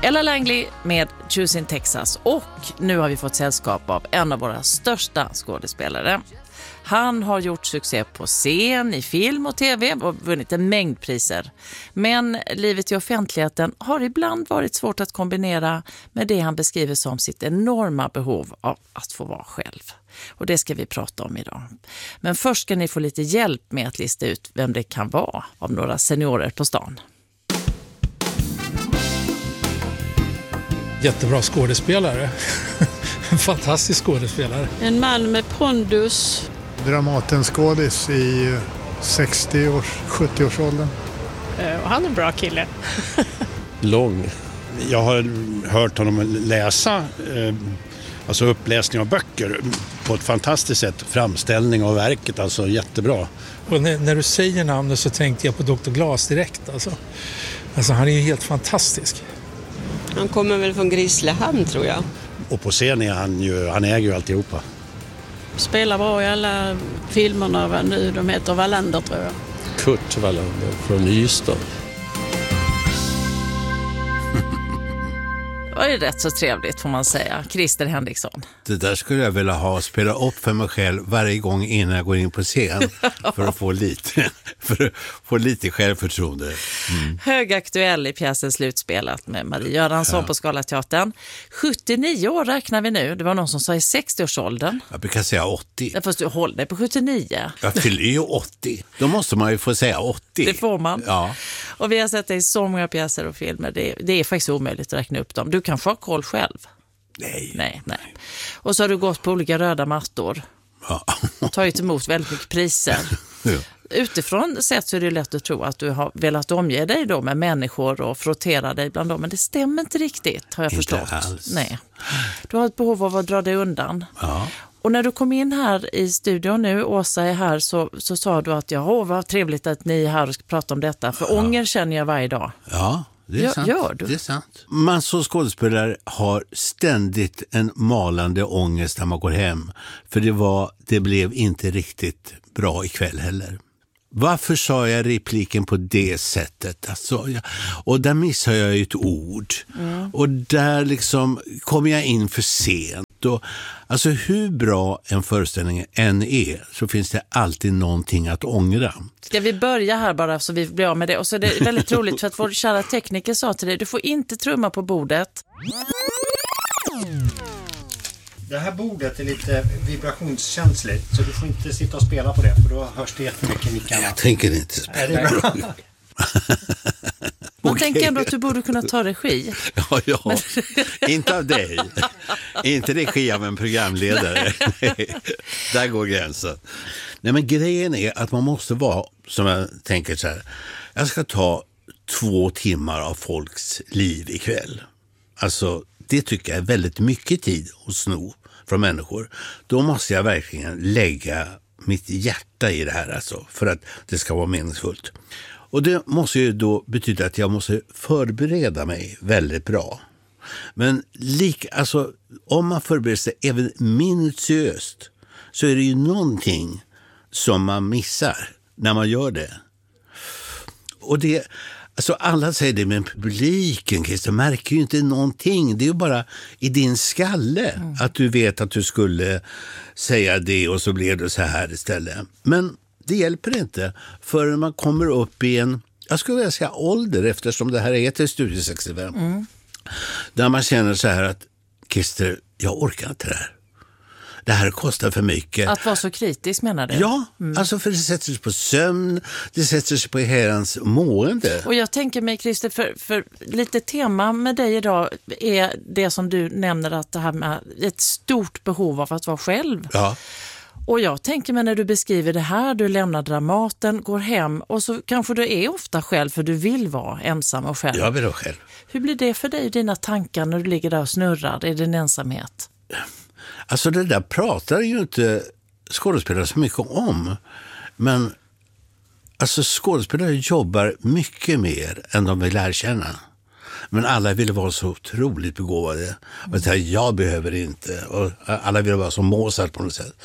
Ella Langley med Choosing Texas, och nu har vi fått sällskap av en av våra största skådespelare. Han har gjort succé på scen, i film och tv och vunnit en mängd priser. Men livet i offentligheten har ibland varit svårt att kombinera med det han beskriver som sitt enorma behov av att få vara själv. Och det ska vi prata om idag. Men först ska ni få lite hjälp med att lista ut vem det kan vara av några seniorer på stan. Jättebra skådespelare. En fantastisk skådespelare. En man med pondus. Dramatenskådis i 70-årsåldern. Och han är en bra kille. Lång. Jag har hört honom läsa alltså uppläsning av böcker på ett fantastiskt sätt. Framställning av verket, alltså jättebra. Och när du säger namnet så tänkte jag på Dr. Glas direkt. Alltså han är ju helt fantastisk. Han kommer väl från Grisslehamn, tror jag. Och på scen är han äger ju alltihopa. Spelar bra i alla filmerna nu. De heter Wallander, tror jag. Kurt Wallander från Ystad. Det var ju rätt så trevligt, får man säga. Christer Henriksson. Det där skulle jag vilja spela upp för mig själv varje gång innan jag går in på scen för att få lite självförtroende. Högaktuell i pjäsen Slutspelat med Marie Göransson på Scalateatern. 79 år räknar vi nu. Det var någon som sa i 60-årsåldern. Jag brukar säga 80. Ja, fast du håller dig på 79. Jag fyller ju 80. Då måste man ju få säga 80. Det får man. Ja. Och vi har sett det i så många pjäser och filmer. Det är faktiskt omöjligt att räkna upp dem. Du kanske har koll själv. Nej. Och så har du gått på olika röda mattor. Ja. Tagit emot väldigt mycket priser. Ja. Utifrån sett så är det lätt att tro att du har velat omge dig då med människor och frottera dig bland dem. Men det stämmer inte riktigt, har jag förstått. Alls. Nej. Du har ett behov av att dra dig undan. Ja. Och när du kom in här i studion nu, Åsa är här, så sa du att vad trevligt att ni är här och ska prata om detta. För ånger känner jag varje dag. Ja. Det är sant. Gör du? Det är sant. Man som skådespelare har ständigt en malande ångest när man går hem. För det blev inte riktigt bra ikväll heller. Varför sa jag repliken på det sättet? Alltså, och där missar jag ett ord. Och där liksom kommer jag in för sent. Och, alltså hur bra en föreställning än är så finns det alltid någonting att ångra. Ska vi börja här bara så vi blir av med det? Och så är det väldigt roligt för att vår kära tekniker sa till dig, du får inte trumma på bordet. Det här bordet är lite vibrationskänsligt så du får inte sitta och spela på det för då hörs det jättemycket i mickarna. Jag tänker inte spela. Är det bra? Man tänker ändå att du borde kunna ta regi. Ja. Men... inte av dig. Inte regi av en programledare. Nej. Där går gränsen. Nej, men grejen är att man måste vara, som jag tänker så här, jag ska ta 2 timmar av folks liv ikväll. Alltså, det tycker jag är väldigt mycket tid att sno från människor. Då måste jag verkligen lägga mitt hjärta i det här alltså, för att det ska vara meningsfullt. Och det måste ju då betyda att jag måste förbereda mig väldigt bra. Men alltså, om man förbereder sig även minutiöst så är det ju någonting som man missar när man gör det. Och det... Alltså alla säger det, men publiken, Christer, märker ju inte någonting. Det är ju bara i din skalle att du vet att du skulle säga det och så blev det så här istället. Men det hjälper inte förrän man kommer upp i en, jag skulle vilja säga ålder, eftersom det här är till Studio 65. Där man känner så här att, Christer, jag orkar inte det här. Det här kostar för mycket. Att vara så kritisk menar du? Ja, alltså för det sätter sig på sömn, det sätter sig på herrans mående. Och jag tänker mig, Christer, för lite tema med dig idag är det som du nämner, att det här med ett stort behov av att vara själv. Ja. Och jag tänker mig när du beskriver det här, du lämnar Dramaten, går hem och så kanske du är ofta själv för du vill vara ensam och själv. Jag vill vara själv. Hur blir det för dig, dina tankar, när du ligger där och snurrar i din ensamhet? Alltså det där pratar ju inte skådespelare så mycket om. Men alltså skådespelare jobbar mycket mer än de vill erkänna. Men alla vill vara så otroligt begåvade. Och säga, jag behöver inte. Och alla vill vara som Mozart på något sätt.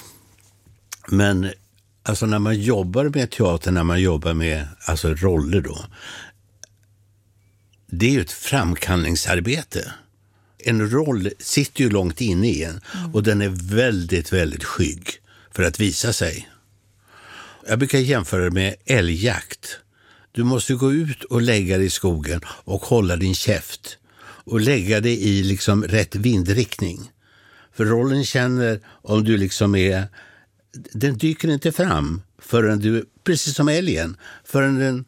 Men alltså när man jobbar med teater, när man jobbar med alltså roller då. det är ju ett framkallningsarbete. En roll sitter ju långt inne i en och den är väldigt, väldigt skygg för att visa sig. Jag brukar jämföra det med älgjakt. Du måste gå ut och lägga dig i skogen och hålla din käft och lägga dig i liksom rätt vindriktning. För rollen känner om du liksom är... Den dyker inte fram förrän du, precis som älgen, förrän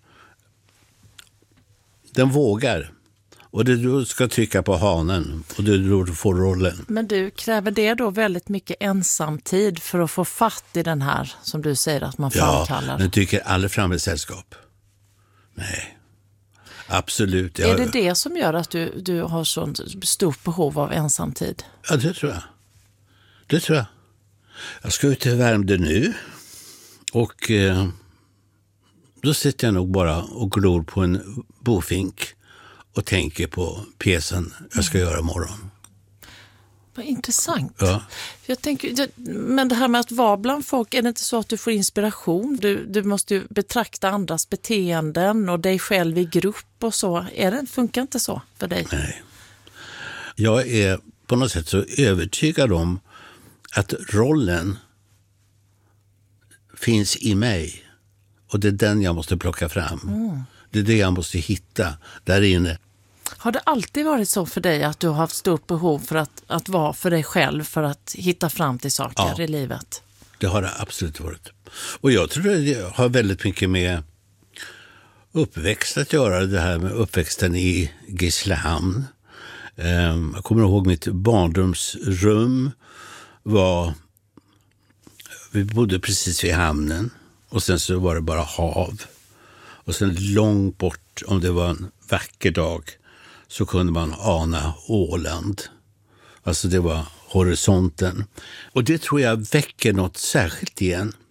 den vågar. Och du ska trycka på hanen och du får rollen. Men du, kräver det då väldigt mycket ensamtid för att få fatt i den här, som du säger att man framkallar? Ja, den tycker aldrig fram i sällskap. Nej, absolut. Är det det som gör att du har så stort behov av ensamtid? Ja, det tror jag. Det tror jag. Jag ska ut till Värmdö nu och då sitter jag nog bara och glor på en bofink och tänker på pjäsen jag ska göra imorgon. Vad intressant. Ja. Jag tänker, men det här med att vara bland folk, är det inte så att du får inspiration? Du måste ju betrakta andras beteenden och dig själv i grupp och så. Funkar inte så för dig? Nej. Jag är på något sätt så övertygad om att rollen finns i mig. Och det är den jag måste plocka fram. Det är det jag måste hitta där inne. Har det alltid varit så för dig att du har haft stort behov för att vara för dig själv, för att hitta fram till saker i livet? Det har det absolut varit. Och jag tror det har väldigt mycket med uppväxt att göra. Det här med uppväxten i Grisslehamn. Jag kommer ihåg mitt barndomsrum vi bodde precis vid hamnen och sen så var det bara hav. Och sen långt bort, om det var en vacker dag, så kunde man ana Åland. Alltså det var horisonten. Och det tror jag väcker något särskilt igen.